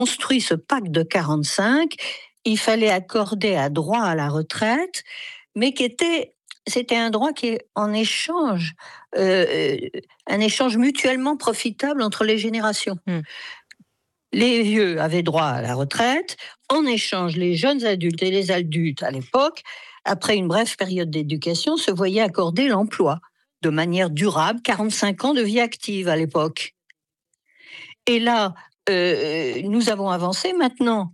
construit ce pacte de 45, il fallait accorder un droit à la retraite, mais c'était un droit qui est en échange, un échange mutuellement profitable entre les générations. Les vieux avaient droit à la retraite, en échange, les jeunes adultes et les adultes à l'époque, après une brève période d'éducation, se voyaient accorder l'emploi de manière durable, 45 ans de vie active à l'époque. Et là, nous avons avancé maintenant.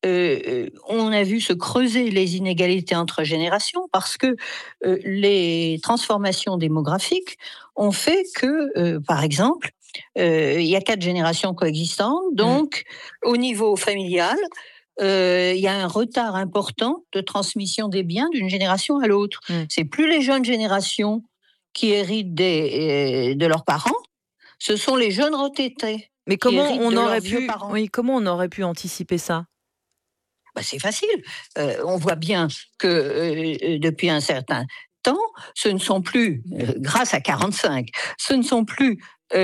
On a vu se creuser les inégalités entre générations parce que les transformations démographiques ont fait que, par exemple, il y a 4 générations coexistantes, donc au niveau familial, il y a un retard important de transmission des biens d'une génération à l'autre. C'est plus les jeunes générations qui héritent de leurs parents, ce sont les jeunes retraités. Mais comment on aurait pu anticiper ça ? C'est facile. On voit bien que depuis un certain temps, ce ne sont plus, grâce à 45, ce ne sont plus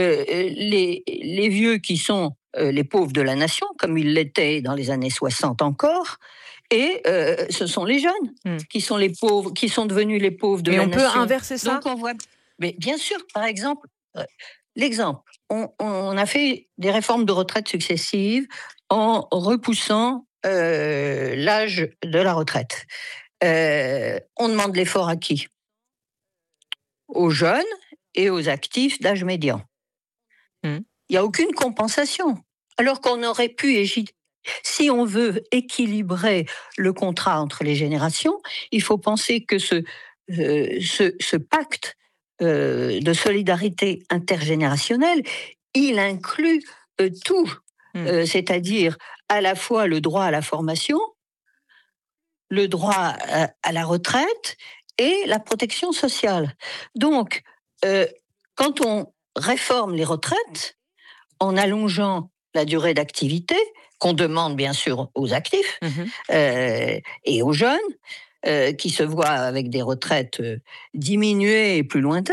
les vieux qui sont les pauvres de la nation, comme ils l'étaient dans les années 60 encore, et ce sont les jeunes qui sont les pauvres, qui sont devenus les pauvres de la nation. Mais on peut inverser ça ? Donc on voit. Mais bien sûr, par exemple, l'exemple, on a fait des réformes de retraite successives en repoussant l'âge de la retraite. On demande l'effort à qui ? Aux jeunes et aux actifs d'âge médian. Il n'y a aucune compensation. Alors qu'on aurait pu, si on veut équilibrer le contrat entre les générations, il faut penser que ce pacte de solidarité intergénérationnelle, il inclut tout. C'est-à-dire à la fois le droit à la formation, le droit à la retraite et la protection sociale. Donc, quand on réforme les retraites, en allongeant la durée d'activité, qu'on demande bien sûr aux actifs et aux jeunes, qui se voient avec des retraites diminuées et plus lointaines,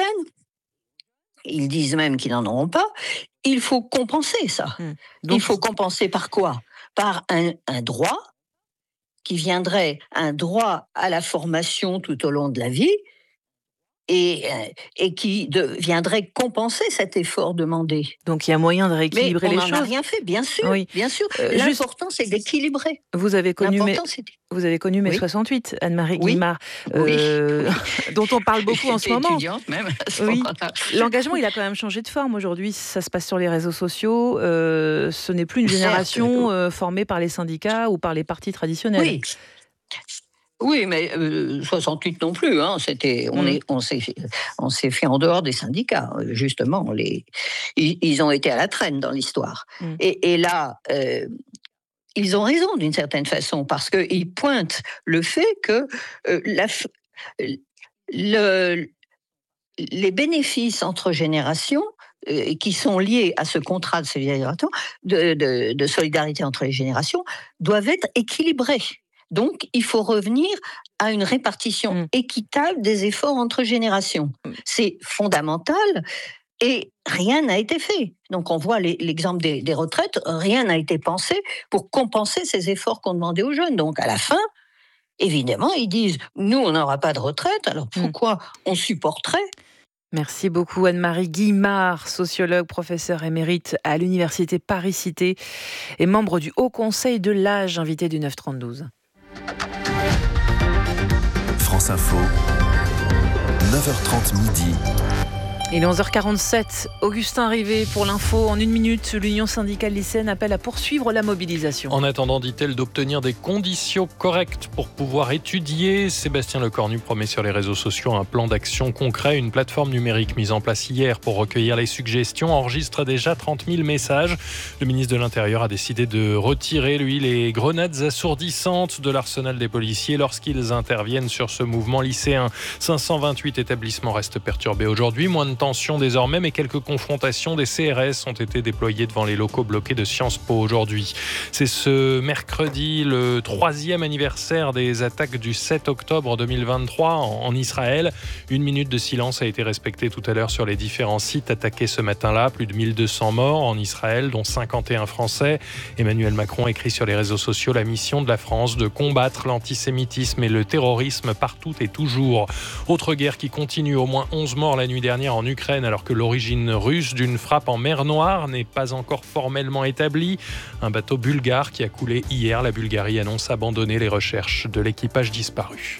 ils disent même qu'ils n'en auront pas, il faut compenser ça. Donc, il faut compenser par quoi ? Par un droit qui viendrait, un droit à la formation tout au long de la vie et qui viendrait compenser cet effort demandé. Donc il y a moyen de rééquilibrer les choses. Mais on n'en a rien fait, bien sûr. Oui. Bien sûr. L'important, c'est d'équilibrer. Vous avez connu mai 68, Anne-Marie Guillemard, dont on parle beaucoup en ce moment. Étudiante même à ce moment-là. L'engagement, il a quand même changé de forme. Aujourd'hui, ça se passe sur les réseaux sociaux. Ce n'est plus une génération formée par les syndicats ou par les partis traditionnels. Oui, mais 68 non plus. On s'est fait en dehors des syndicats. Justement, ils ont été à la traîne dans l'histoire. Et là, ils ont raison d'une certaine façon parce qu'ils pointent le fait que les bénéfices entre générations qui sont liés à ce contrat de solidarité entre les générations doivent être équilibrés. Donc, il faut revenir à une répartition équitable des efforts entre générations. C'est fondamental et rien n'a été fait. Donc, on voit l'exemple des retraites, rien n'a été pensé pour compenser ces efforts qu'on demandait aux jeunes. Donc, à la fin, évidemment, ils disent « Nous, on n'aura pas de retraite, alors pourquoi on supporterait ?» Merci beaucoup Anne-Marie Guillemard, sociologue, professeure émérite à l'Université Paris-Cité et membre du Haut Conseil de l'âge, invité du 9-32. France Info, 9h30 midi. Il est 11h47, Augustin Rivet pour l'info. En 1 minute, l'Union syndicale lycéenne appelle à poursuivre la mobilisation. En attendant, dit-elle, d'obtenir des conditions correctes pour pouvoir étudier, Sébastien Lecornu promet sur les réseaux sociaux un plan d'action concret. Une plateforme numérique mise en place hier pour recueillir les suggestions enregistre déjà 30 000 messages. Le ministre de l'Intérieur a décidé de retirer, les grenades assourdissantes de l'arsenal des policiers lorsqu'ils interviennent sur ce mouvement lycéen. 528 établissements restent perturbés aujourd'hui. Moins de de tension désormais, mais quelques confrontations. Des CRS ont été déployés devant les locaux bloqués de Sciences Po aujourd'hui. C'est ce mercredi le 3e anniversaire des attaques du 7 octobre 2023 en Israël. 1 minute de silence a été respectée tout à l'heure sur les différents sites attaqués ce matin-là. Plus de 1200 morts en Israël, dont 51 Français. Emmanuel Macron écrit sur les réseaux sociaux la mission de la France de combattre l'antisémitisme et le terrorisme partout et toujours. Autre guerre qui continue, au moins 11 morts la nuit dernière en Ukraine, alors que l'origine russe d'une frappe en mer Noire n'est pas encore formellement établie. Un bateau bulgare qui a coulé hier. La Bulgarie annonce abandonner les recherches de l'équipage disparu.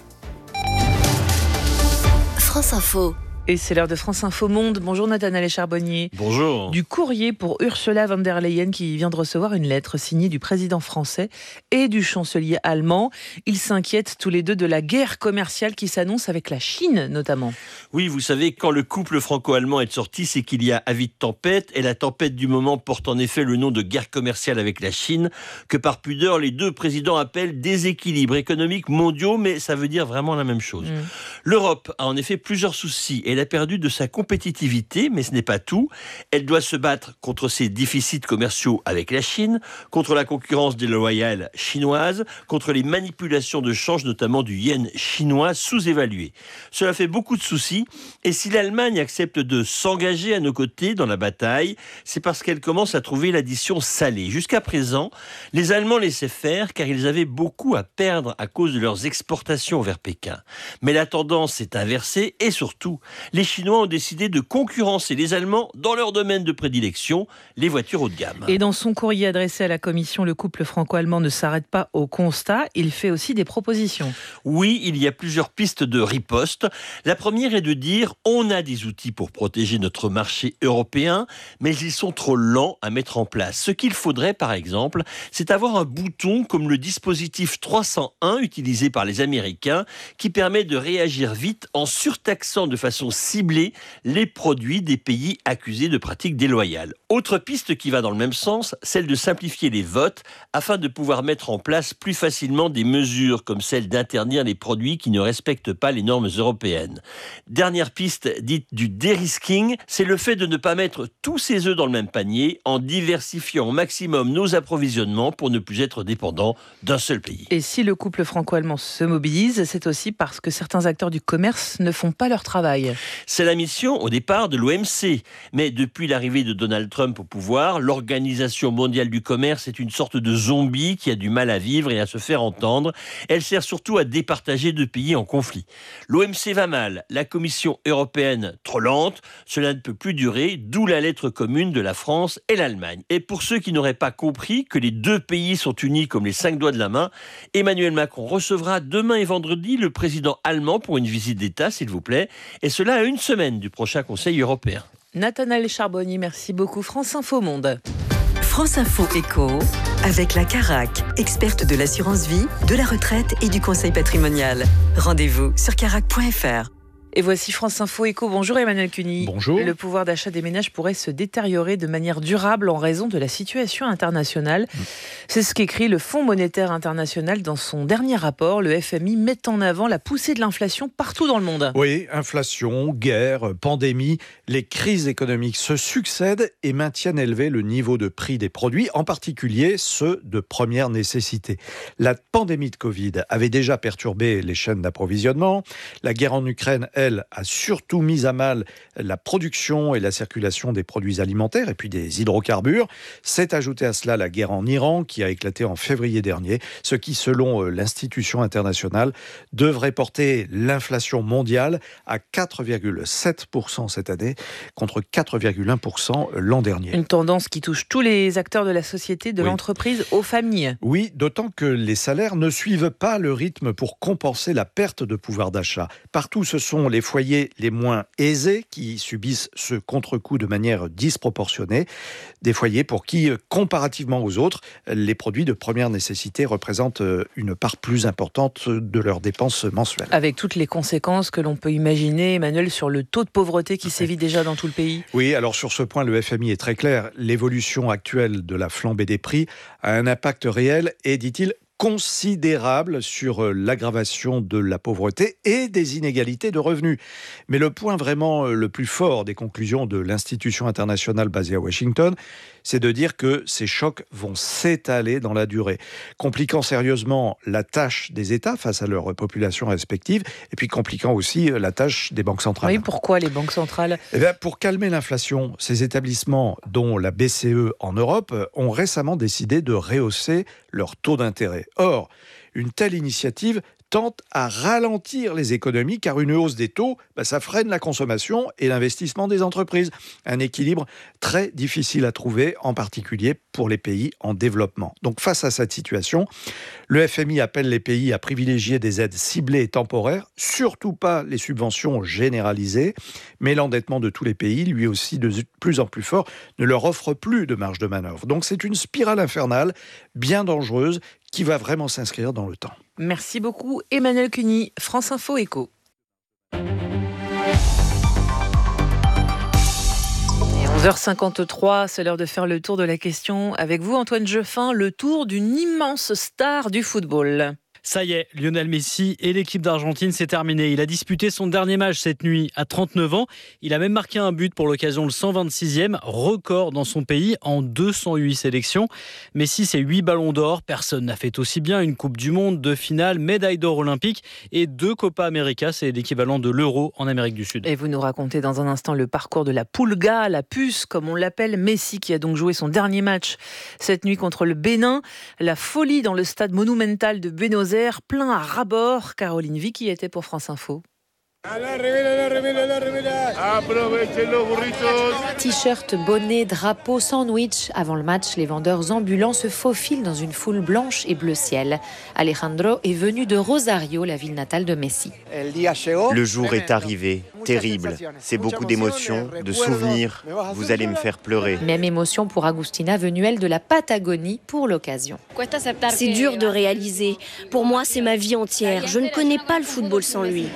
France Info. Et c'est l'heure de France Info Monde. Bonjour Nathanaël Charbonnier. Bonjour. Du courrier pour Ursula von der Leyen qui vient de recevoir une lettre signée du président français et du chancelier allemand. Ils s'inquiètent tous les deux de la guerre commerciale qui s'annonce avec la Chine notamment. Oui, vous savez, quand le couple franco-allemand est sorti, c'est qu'il y a avis de tempête. Et la tempête du moment porte en effet le nom de guerre commerciale avec la Chine, que par pudeur, les deux présidents appellent déséquilibres économiques mondiaux, mais ça veut dire vraiment la même chose. L'Europe a en effet plusieurs soucis. Elle a perdu de sa compétitivité, mais ce n'est pas tout. Elle doit se battre contre ses déficits commerciaux avec la Chine, contre la concurrence déloyale chinoise, contre les manipulations de change, notamment du yen chinois sous-évalué. Cela fait beaucoup de soucis, et si l'Allemagne accepte de s'engager à nos côtés dans la bataille, c'est parce qu'elle commence à trouver l'addition salée. Jusqu'à présent, les Allemands laissaient faire car ils avaient beaucoup à perdre à cause de leurs exportations vers Pékin. Mais la tendance s'est inversée et surtout, les Chinois ont décidé de concurrencer les Allemands dans leur domaine de prédilection, les voitures haut de gamme. Et dans son courrier adressé à la Commission, le couple franco-allemand ne s'arrête pas au constat, il fait aussi des propositions. Oui, il y a plusieurs pistes de riposte. La première est de dire on a des outils pour protéger notre marché européen, mais ils sont trop lents à mettre en place. Ce qu'il faudrait, par exemple, c'est avoir un bouton comme le dispositif 301 utilisé par les Américains, qui permet de réagir vite en surtaxant de façon ciblée les produits des pays accusés de pratiques déloyales. Autre piste qui va dans le même sens, celle de simplifier les votes afin de pouvoir mettre en place plus facilement des mesures comme celle d'interdire les produits qui ne respectent pas les normes européennes. Dernière piste dite du dérisking, c'est le fait de ne pas mettre tous ses œufs dans le même panier en diversifiant au maximum nos approvisionnements pour ne plus être dépendants d'un seul pays. Et si le couple franco-allemand se mobilise, c'est aussi parce que certains acteurs du commerce ne font pas leur travail. C'est la mission au départ de l'OMC. Mais depuis l'arrivée de Donald Trump au pouvoir, l'Organisation mondiale du commerce est une sorte de zombie qui a du mal à vivre et à se faire entendre. Elle sert surtout à départager deux pays en conflit. L'OMC va mal, la Commission européenne trop lente, cela ne peut plus durer, d'où la lettre commune de la France et l'Allemagne. Et pour ceux qui n'auraient pas compris que les deux pays sont unis comme les 5 doigts de la main, Emmanuel Macron recevra demain et vendredi le président allemand pour une visite d'État, s'il vous plaît, et cela à une semaine du prochain Conseil européen. Nathanaël Charbonnier, merci beaucoup. France Info Monde. France Info Éco, avec la Carac, experte de l'assurance vie, de la retraite et du conseil patrimonial. Rendez-vous sur carac.fr. Et voici France Info Éco. Bonjour Emmanuel Cuny. Bonjour. Le pouvoir d'achat des ménages pourrait se détériorer de manière durable en raison de la situation internationale. C'est ce qu'écrit le Fonds monétaire international dans son dernier rapport. Le FMI met en avant la poussée de l'inflation partout dans le monde. Oui, inflation, guerre, pandémie, les crises économiques se succèdent et maintiennent élevé le niveau de prix des produits, en particulier ceux de première nécessité. La pandémie de Covid avait déjà perturbé les chaînes d'approvisionnement. La guerre en Ukraine, elle, a surtout mis à mal la production et la circulation des produits alimentaires et puis des hydrocarbures. S'est ajouté à cela la guerre en Iran qui a éclaté en février dernier, ce qui, selon l'institution internationale, devrait porter l'inflation mondiale à 4,7% cette année contre 4,1% l'an dernier. Une tendance qui touche tous les acteurs de la société, de l'entreprise aux familles. Oui, d'autant que les salaires ne suivent pas le rythme pour compenser la perte de pouvoir d'achat. Partout, ce sont les foyers les moins aisés qui subissent ce contre-coup de manière disproportionnée. Des foyers pour qui, comparativement aux autres, les produits de première nécessité représentent une part plus importante de leurs dépenses mensuelles. Avec toutes les conséquences que l'on peut imaginer, Emmanuel, sur le taux de pauvreté qui sévit déjà dans tout le pays. Oui, alors sur ce point, le FMI est très clair. L'évolution actuelle de la flambée des prix a un impact réel et, dit-il, considérable sur l'aggravation de la pauvreté et des inégalités de revenus. Mais le point vraiment le plus fort des conclusions de l'institution internationale basée à Washington, c'est de dire que ces chocs vont s'étaler dans la durée, compliquant sérieusement la tâche des États face à leurs populations respectives, et puis compliquant aussi la tâche des banques centrales. Oui, pourquoi les banques centrales ? Pour calmer l'inflation, ces établissements, dont la BCE en Europe, ont récemment décidé de rehausser leur taux d'intérêt. Or, une telle initiative tente à ralentir les économies car une hausse des taux, ça freine la consommation et l'investissement des entreprises. Un équilibre très difficile à trouver, en particulier pour les pays en développement. Donc face à cette situation, le FMI appelle les pays à privilégier des aides ciblées et temporaires, surtout pas les subventions généralisées, mais l'endettement de tous les pays, lui aussi de plus en plus fort, ne leur offre plus de marge de manœuvre. Donc c'est une spirale infernale, bien dangereuse, qui va vraiment s'inscrire dans le temps. Merci beaucoup Emmanuel Cuny, France Info Éco. Et 11h53, c'est l'heure de faire le tour de la question avec vous Antoine Jeffin, le tour d'une immense star du football. Ça y est, Lionel Messi et l'équipe d'Argentine, c'est terminé. Il a disputé son dernier match cette nuit à 39 ans. Il a même marqué un but pour l'occasion, le 126e, record dans son pays en 208 sélections. Messi, c'est 8 ballons d'or. Personne n'a fait aussi bien. Une Coupe du Monde, 2 finales, médaille d'or olympique et 2 Copa América. C'est l'équivalent de l'Euro en Amérique du Sud. Et vous nous racontez dans un instant le parcours de la Pulga, la puce, comme on l'appelle. Messi qui a donc joué son dernier match cette nuit contre le Bénin. La folie dans le stade monumental de Buenos Aires, plein à ras-bord. Caroline Vicky était pour France Info. T-shirt, bonnet, drapeau, sandwich. Avant le match, les vendeurs ambulants se faufilent dans une foule blanche et bleu ciel. Alejandro est venu de Rosario, la ville natale de Messi. Le jour est arrivé, terrible. C'est beaucoup d'émotions, de souvenirs. Vous allez me faire pleurer. Même émotion pour Agustina, venue elle de la Patagonie pour l'occasion. C'est dur de réaliser. Pour moi, c'est ma vie entière. Je ne connais pas le football sans lui.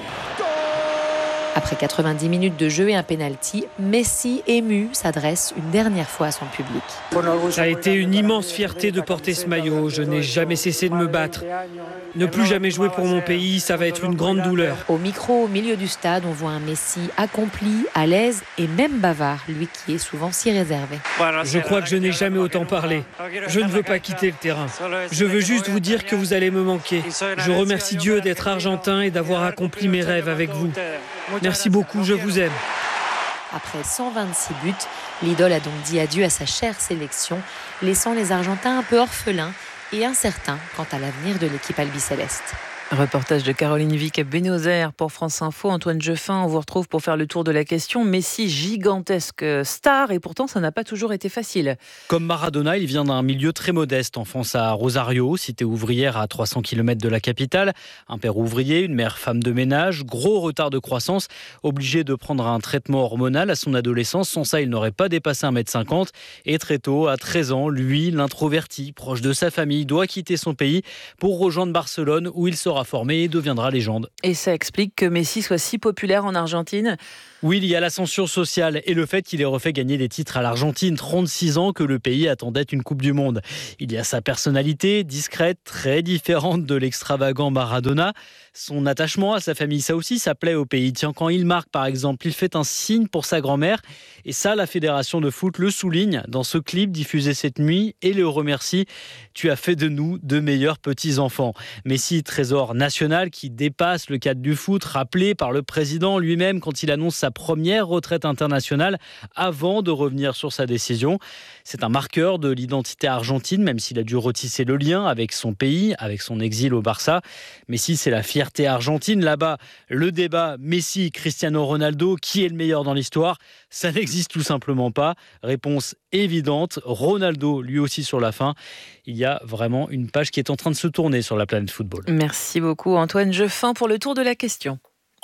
Après 90 minutes de jeu et un pénalty, Messi, ému, s'adresse une dernière fois à son public. Ça a été une immense fierté de porter ce maillot. Je n'ai jamais cessé de me battre. Ne plus jamais jouer pour mon pays, ça va être une grande douleur. Au micro, au milieu du stade, on voit un Messi accompli, à l'aise et même bavard, lui qui est souvent si réservé. Je crois que je n'ai jamais autant parlé. Je ne veux pas quitter le terrain. Je veux juste vous dire que vous allez me manquer. Je remercie Dieu d'être argentin et d'avoir accompli mes rêves avec vous. Merci beaucoup, je vous aime. Après 126 buts, l'idole a donc dit adieu à sa chère sélection, laissant les Argentins un peu orphelins et incertains quant à l'avenir de l'équipe albicéleste. Reportage de Caroline Vick à Buenos Aires pour France Info. Antoine Jeffin, on vous retrouve pour faire le tour de la question. Messi, gigantesque star, et pourtant ça n'a pas toujours été facile. Comme Maradona, il vient d'un milieu très modeste, enfance à Rosario, cité ouvrière à 300 km de la capitale. Un père ouvrier, une mère femme de ménage, gros retard de croissance, obligé de prendre un traitement hormonal à son adolescence. Sans ça, il n'aurait pas dépassé 1m50. Et très tôt, à 13 ans, lui, l'introverti, proche de sa famille, doit quitter son pays pour rejoindre Barcelone, où il sera formé et deviendra légende. Et ça explique que Messi soit si populaire en Argentine ? Oui, il y a l'ascension sociale et le fait qu'il ait refait gagner des titres à l'Argentine, 36 ans que le pays attendait une Coupe du Monde. Il y a sa personnalité, discrète, très différente de l'extravagant Maradona. Son attachement à sa famille, ça aussi, ça plaît au pays. Tiens, quand il marque, par exemple, il fait un signe pour sa grand-mère. Et ça, la Fédération de foot le souligne dans ce clip diffusé cette nuit et le remercie. Tu as fait de nous de meilleurs petits-enfants. Messi, trésor national qui dépasse le cadre du foot, rappelé par le président lui-même quand il annonce sa première retraite internationale avant de revenir sur sa décision. C'est un marqueur de l'identité argentine, même s'il a dû retisser le lien avec son pays, avec son exil au Barça. Messi, c'est la fierté argentine. Là-bas, le débat Messi-Cristiano Ronaldo, qui est le meilleur dans l'histoire ? Ça n'existe tout simplement pas. Réponse évidente, Ronaldo lui aussi sur la fin. Il y a vraiment une page qui est en train de se tourner sur la planète football. Merci beaucoup Antoine Jeffin pour le tour de la question.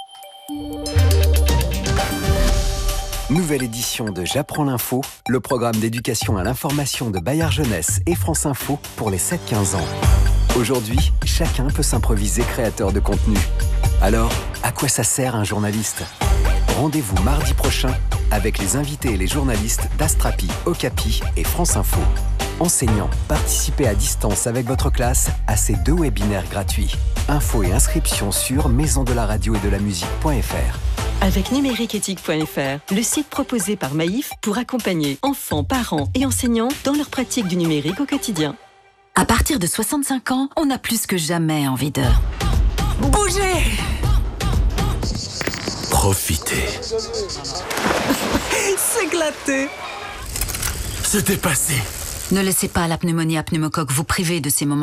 Nouvelle édition de J'apprends l'info, le programme d'éducation à l'information de Bayard Jeunesse et France Info pour les 7-15 ans. Aujourd'hui, chacun peut s'improviser créateur de contenu. Alors, à quoi ça sert un journaliste ? Rendez-vous mardi prochain avec les invités et les journalistes d'Astrapi, Okapi et France Info. Enseignants, participez à distance avec votre classe à ces 2 webinaires gratuits. Infos et inscriptions sur maisondelaradio-et-de-la-musique.fr. Avec numériqueéthique.fr, le site proposé par Maïf pour accompagner enfants, parents et enseignants dans leur pratique du numérique au quotidien. À partir de 65 ans, on a plus que jamais envie de bouger. Profiter. S'éclater. Se dépasser. Ne laissez pas la pneumonie à pneumocoque vous priver de ces moments